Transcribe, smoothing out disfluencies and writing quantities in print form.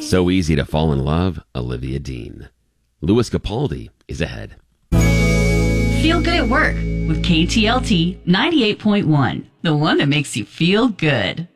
So Easy to Fall in Love, Olivia Dean. Louis Capaldi is ahead. Feel good at work with KTLT 98.1, the one that makes you feel good.